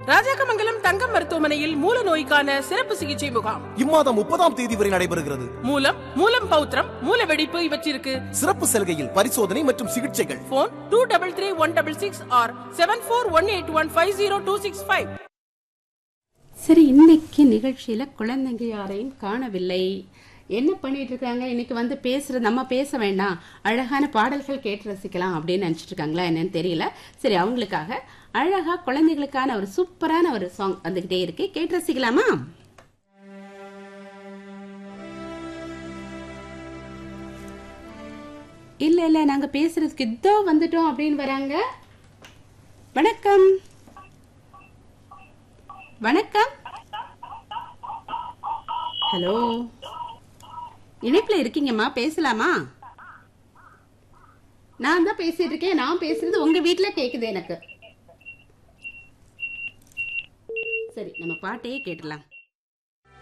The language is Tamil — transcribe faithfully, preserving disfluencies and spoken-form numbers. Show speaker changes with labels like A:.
A: ராஜாக்கமங்கலம் தங்கம் மருத்துவமனையில் மூல நோய்க்கான சிறப்பு சிகிச்சை முகாம்
B: இம்மாதம் முப்பதாம் தேதி வரை நடைபெறுகிறது.
A: மூலம் மூலம் பௌத்திரம் மூல வெடிப்பு இவற்றிற்கு
B: சிறப்பு சலுகையில் பரிசோதனை மற்றும் சிகிச்சைகள்.
A: Phone two double three one double six R seven four one eight one five zero two six five.
C: சரி, இன்னைக்கு நிகழ்ச்சியில குழந்தைங்க யாரையும் காணவில்லை. என்ன பண்ணிட்டு இருக்காங்க? இன்னைக்கு வந்து பேசுறது நம்ம பேச வேண்டாம், அழகான பாடல்கள் கேட்டு ரசிக்கலாம் அப்படின்னு நினைச்சிட்டு இருக்காங்களா என்னன்னு தெரியல. சரி, அவங்களுக்காக அழகா குழந்தைகளுக்கான ஒரு சூப்பரான ஒரு சாங் வந்துகிட்டே இருக்கு, கேட்டு ரசிக்கலாமா? இல்ல இல்ல நாங்க பேசுறதுக்கு இதோ வந்துட்டோம் அப்படின்னு வராங்க. வணக்கம் வணக்கம். ஹலோ, இணைப்புல இருக்கீங்கம்மா, பேசலாமா? நான் தான் பேசிட்டு இருக்கேன். நான் பேசுறது உங்க வீட்டுல கேக்குது எனக்கு. சரி, நம்ம பாட்டையே கேட்டலாம்.